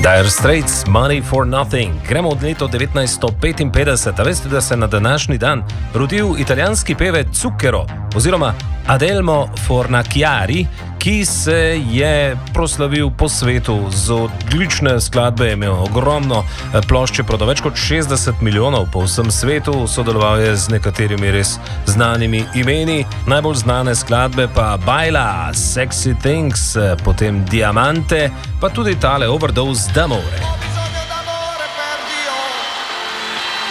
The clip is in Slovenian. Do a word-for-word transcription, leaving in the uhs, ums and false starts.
Dire Straits, Money for Nothing. Gremo od leta devetnajststo petinpetdeset. A veste, da se na današnji dan rodil italijanski pevec Zucchero oziroma Adelmo Fornaciari, ki se je proslavil po svetu z odlične skladbe, je imel ogromno plošče, prodal več kot šestdeset milijonov po vsem svetu, sodeloval je z nekaterimi res znanimi imeni. Najbolj znane skladbe pa Baila, Sexy Things, potem Diamante, pa tudi tale Overdose d'amore.